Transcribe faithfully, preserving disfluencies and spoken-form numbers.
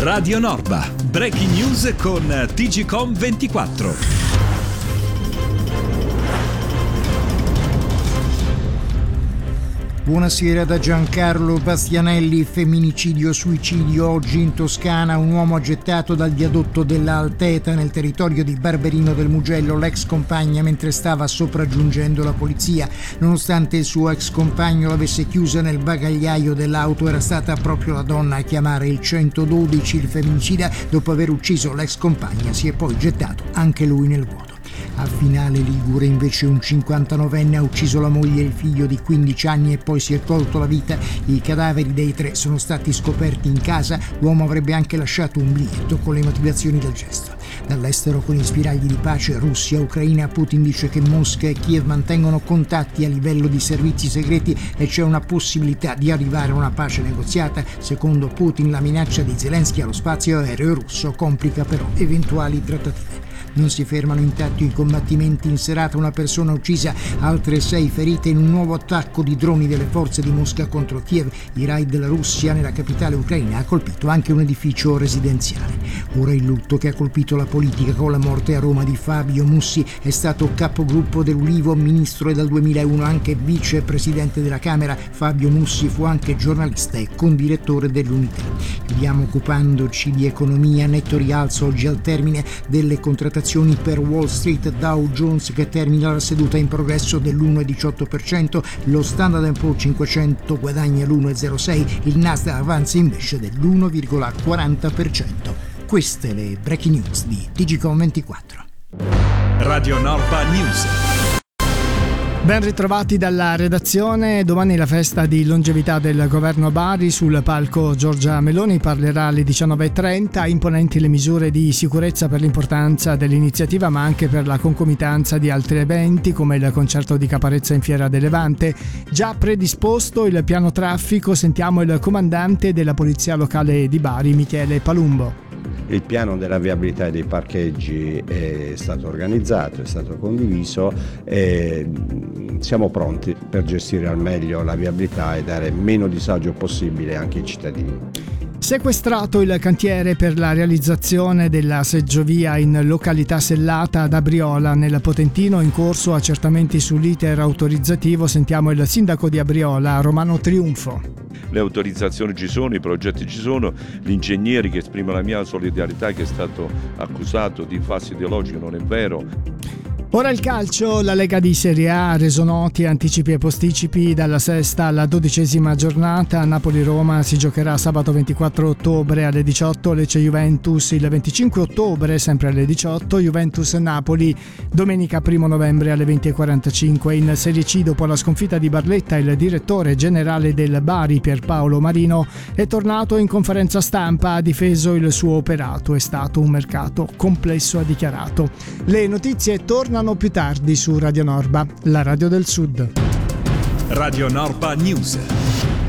Radio Norba, breaking news con T G Com ventiquattro. Buonasera da Giancarlo Bastianelli. Femminicidio-suicidio oggi in Toscana. Un uomo ha gettato dal viadotto della Alteta nel territorio di Barberino del Mugello l'ex compagna mentre stava sopraggiungendo la polizia. Nonostante il suo ex compagno l'avesse chiusa nel bagagliaio dell'auto, era stata proprio la donna a chiamare il centododici. Il femminicida, dopo aver ucciso l'ex compagna, si è poi gettato anche lui nel vuoto. A Finale Ligure invece un cinquantanovenne ha ucciso la moglie e il figlio di quindici anni e poi si è tolto la vita. I cadaveri dei tre sono stati scoperti in casa. L'uomo avrebbe anche lasciato un biglietto con le motivazioni del gesto. Dall'estero, con gli spiragli di pace Russia, Ucraina, Putin dice che Mosca e Kiev mantengono contatti a livello di servizi segreti e c'è una possibilità di arrivare a una pace negoziata. Secondo Putin, la minaccia di Zelensky allo spazio aereo russo complica però eventuali trattative. Non si fermano intatti i combattimenti in serata, una persona uccisa, altre sei ferite in un nuovo attacco di droni delle forze di Mosca contro Kiev. I raid della Russia nella capitale ucraina ha colpito anche un edificio residenziale. Ora il lutto che ha colpito la politica con la morte a Roma di Fabio Mussi. È stato capogruppo dell'Ulivo, ministro e dal duemilauno anche vicepresidente della Camera. Fabio Mussi fu anche giornalista e condirettore dell'Unità. Chiudiamo occupandoci di economia. Netto rialzo oggi al termine delle contrattazioni per Wall Street. Dow Jones che termina la seduta in progresso dell'uno virgola diciotto per cento, lo Standard and Poor's cinquecento guadagna l'uno virgola zero sei, il Nasdaq avanza invece dell'uno virgola quaranta per cento. Queste le breaking news di T G Com ventiquattro. Radio Norba News. Ben ritrovati dalla redazione. Domani la festa di longevità del governo Bari. Sul palco Giorgia Meloni parlerà alle diciannove e trenta. Imponenti le misure di sicurezza per l'importanza dell'iniziativa, ma anche per la concomitanza di altri eventi come il concerto di Caparezza in Fiera del Levante. Già predisposto il piano traffico. Sentiamo il comandante della Polizia Locale di Bari, Michele Palumbo. Il piano della viabilità e dei parcheggi è stato organizzato, è stato condiviso e siamo pronti per gestire al meglio la viabilità e dare meno disagio possibile anche ai cittadini. Sequestrato il cantiere per la realizzazione della seggiovia in località Sellata ad Abriola nel Potentino, in corso accertamenti sull'iter autorizzativo. Sentiamo il sindaco di Abriola, Romano Triunfo. Le autorizzazioni ci sono, i progetti ci sono, gli ingegneri, che esprimo la mia solidarietà, che è stato accusato di falso ideologico, non è vero. Ora il calcio. La Lega di Serie A ha reso noti anticipi e posticipi dalla sesta alla dodicesima giornata. Napoli-Roma si giocherà sabato ventiquattro ottobre alle diciotto, Lecce-Juventus il venticinque ottobre sempre alle diciotto, Juventus-Napoli domenica primo novembre alle venti e quarantacinque. In Serie C, dopo la sconfitta di Barletta, il direttore generale del Bari Pierpaolo Marino è tornato in conferenza stampa, ha difeso il suo operato. È stato un mercato complesso, ha dichiarato. Le notizie tornano più tardi su Radio Norba, la radio del Sud. Radio Norba News.